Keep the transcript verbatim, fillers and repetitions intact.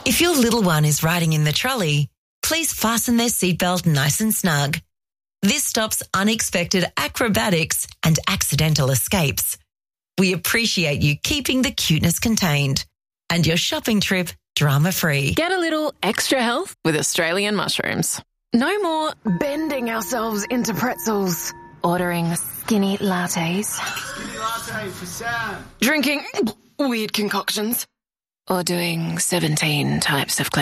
If your little one is riding in the trolley, please fasten their seatbelt nice and snug. This stops unexpected acrobatics and accidental escapes. We appreciate you keeping the cuteness contained and your shopping trip drama-free. Get a little extra health with Australian mushrooms. No more bending ourselves into pretzels, ordering skinny lattes, Skinny latte for Sam. drinking weird concoctions, or doing seventeen types of